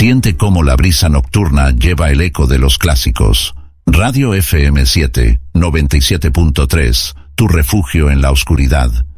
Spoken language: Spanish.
Siente cómo la brisa nocturna lleva el eco de los clásicos. Radio FM 7, 97.3, tu refugio en la oscuridad.